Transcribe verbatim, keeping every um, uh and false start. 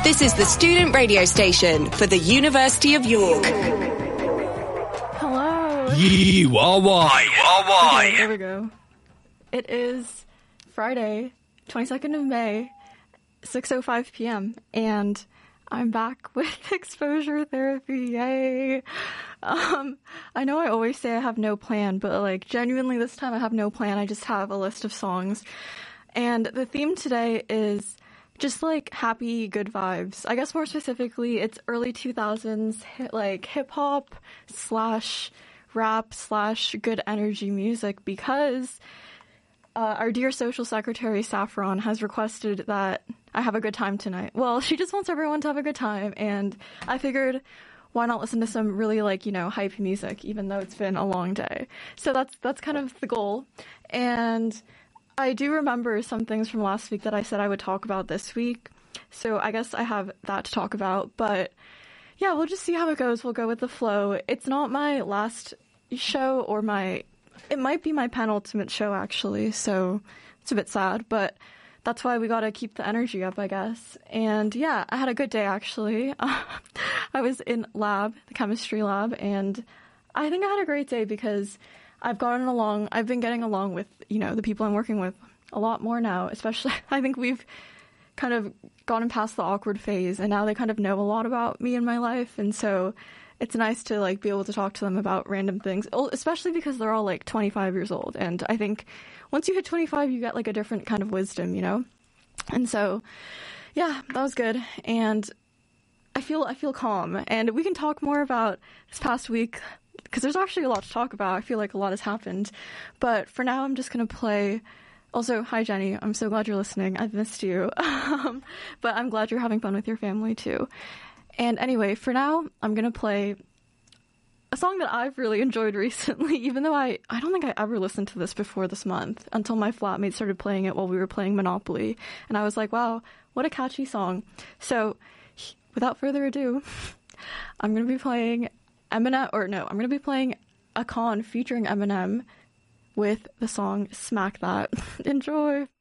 This is the student radio station for the University of York. Hello. Yee, wah, wah, wah, wah. Okay, there we go. It is Friday, twenty-second of May, six oh five p.m., and I'm back with exposure therapy. Yay. Um, I know I always say I have no plan, but like genuinely this time I have no plan. I just have a list of songs. And the theme today is just like happy, good vibes. I guess more specifically, it's early two thousands, like hip hop slash rap slash good energy music, because uh, our dear social secretary Saffron has requested that I have a good time tonight. Well, she just wants everyone to have a good time, and I figured, why not listen to some really, like, you know, hype music, even though it's been a long day. So that's that's kind of the goal. And I do remember some things from last week that I said I would talk about this week. So I guess I have that to talk about. But yeah, we'll just see how it goes. We'll go with the flow. It's not my last show or my... It might be my penultimate show, actually. So it's a bit sad, but that's why we gotta keep the energy up, I guess. And yeah, I had a good day, actually. I was in lab, the chemistry lab, and I think I had a great day because I've gotten along, I've been getting along with, you know, the people I'm working with a lot more now, especially, I think we've kind of gotten past the awkward phase, and now they kind of know a lot about me and my life, and so it's nice to, like, be able to talk to them about random things, especially because they're all, like, twenty-five years old, and I think once you hit twenty-five, you get, like, a different kind of wisdom, you know? And so, yeah, that was good, and I feel, I feel calm, and we can talk more about this past week, because there's actually a lot to talk about. I feel like a lot has happened. But for now, I'm just going to play... Also, hi, Jenny. I'm so glad you're listening. I've missed you. um, but I'm glad you're having fun with your family, too. And anyway, for now, I'm going to play a song that I've really enjoyed recently, even though I, I don't think I ever listened to this before this month, until my flatmate started playing it while we were playing Monopoly. And I was like, wow, what a catchy song. So, without further ado, I'm going to be playing... Eminem, or no, I'm going to be playing Akon featuring Eminem with the song Smack That. Enjoy!